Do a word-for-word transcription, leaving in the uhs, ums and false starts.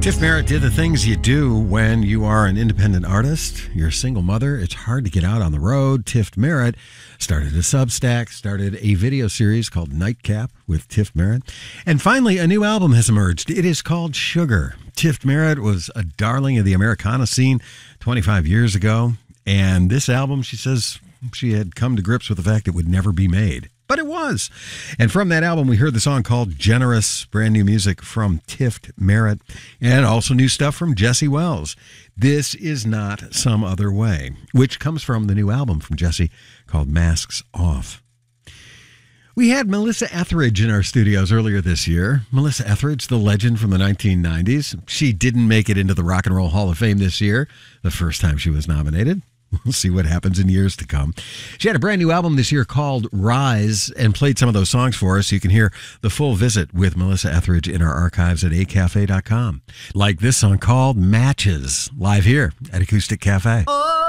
Tiff Merritt did the things you do when you are an independent artist. You're a single mother. It's hard to get out on the road. Tiff Merritt started a Substack, started a video series called Nightcap with Tiff Merritt. And finally, a new album has emerged. It is called Sugar. Tiff Merritt was a darling of the Americana scene twenty-five years ago. And this album, she says she had come to grips with the fact it would never be made. But it was. And from that album, we heard the song called Generous, brand new music from Tiff Merritt, and also new stuff from Jesse Wells. This Is Not Some Other Way, which comes from the new album from Jesse called Masks Off. We had Melissa Etheridge in our studios earlier this year. Melissa Etheridge, the legend from the nineteen nineties. She didn't make it into the Rock and Roll Hall of Fame this year, the first time she was nominated. We'll see what happens in years to come. She had a brand new album this year called Rise and played some of those songs for us. You can hear the full visit with Melissa Etheridge in our archives at a cafe dot com. Like this song called Matches, live here at Acoustic Cafe. Oh.